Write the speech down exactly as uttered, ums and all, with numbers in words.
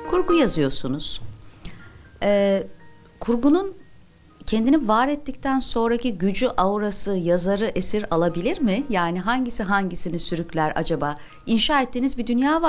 Kurgu yazıyorsunuz. Ee, kurgunun kendini var ettikten sonraki gücü, aurası, yazarı esir alabilir mi? Yani hangisi hangisini sürükler acaba? İnşa ettiğiniz bir dünya var.